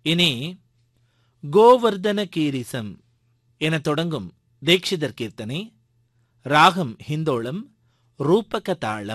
இனி கோவர்தன கீரிசம் என தொடங்கும் தீக்ஷிதர் கீர்த்தனை, ராகம் ஹிந்தோளம், ரூபக தாளம்.